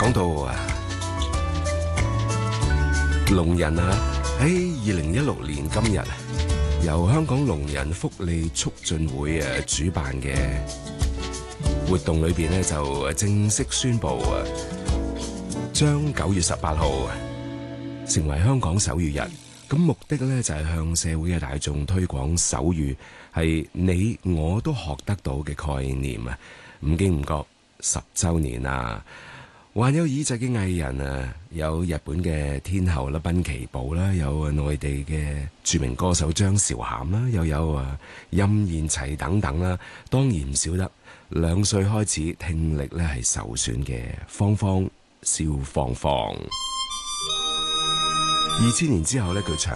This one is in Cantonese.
講到聾人啊，喺2016年今日，由香港聾人福利促進會主辦嘅活動裏邊咧，就正式宣布將9月18號成為香港手語日。咁目的咧就係向社會嘅大眾推廣手語係你我都學得到嘅概念啊！唔經唔覺10週年啦，患有耳疾嘅藝人啊，有日本嘅天后啦濱崎步啦，有內地嘅著名歌手張韶涵啦，又有任賢齊等等啦，當然唔少得2歲開始聽力咧係受損嘅芳芳蕭芳芳。2000年之後咧，佢長